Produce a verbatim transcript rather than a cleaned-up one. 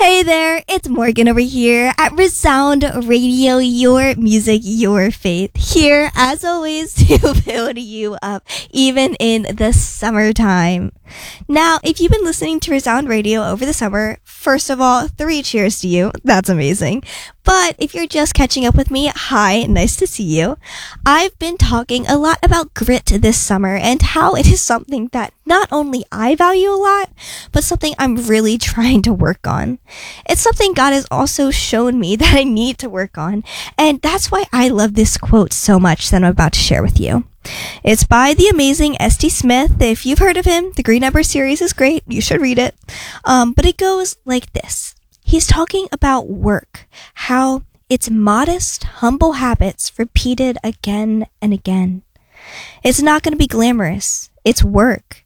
Hey there, it's Morgan over here at Resound Radio, your music, your faith. Here, as always, to build you up, even in the summertime. Now, if you've been listening to Resound Radio over the summer, first of all, three cheers to you. That's amazing. But if you're just catching up with me, hi, nice to see you. I've been talking a lot about grit this summer and how it is something that not only I value a lot, but something I'm really trying to work on. It's something God has also shown me that I need to work on, and that's why I love this quote so much that I'm about to share with you. It's by the amazing S T Smith. If you've heard of him, the Green Ember series is great. You should read it. Um, but it goes like this. He's talking about work, how it's modest, humble habits repeated again and again. It's not going to be glamorous. It's work.